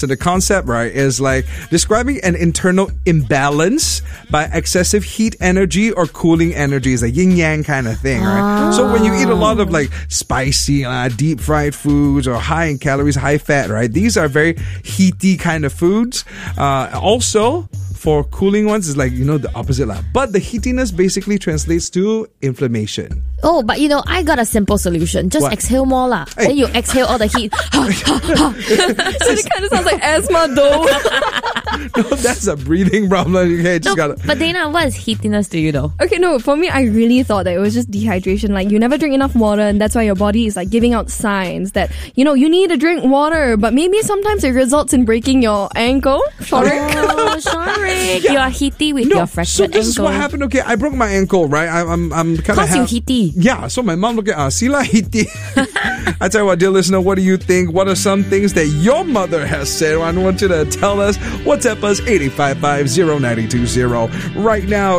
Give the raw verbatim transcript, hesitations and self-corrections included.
So the concept, right, is like describing an internal imbalance by excessive heat energy or cooling energy. It's a yin-yang kind of thing, right? Oh. So when you eat a lot of like spicy, uh, deep fried foods or high in calories, high fat, right? These are very heaty kind of foods. Uh, also, for cooling ones, it's like, you know, the opposite. Lah. But the heatiness basically translates to inflammation. Oh, but you know, I got a simple solution. Just What? exhale more lah. Hey. Then you exhale all the heat. So it kind of sounds like asthma though. No, that's a breathing problem. Okay, just No, gotta... but Dana, what is heatiness to you though? Okay, no, for me, I really thought that it was just dehydration. Like, you never drink enough water, and that's why your body is like giving out signs that, you know, you need to drink water. But maybe sometimes it results in breaking your ankle. Sorry. Oh, sorry. You are heaty with No, your so fractured this is ankle. what happened. Okay, I broke my ankle, right? I, I'm, I'm kind of Cause you heaty. Yeah, so my mom looked at, uh, Sila heaty. I tell you what, dear listener, what do you think? What are some things that your mother has said? I want you to tell us. WhatsApp us eight eight five five zero nine two zero right now.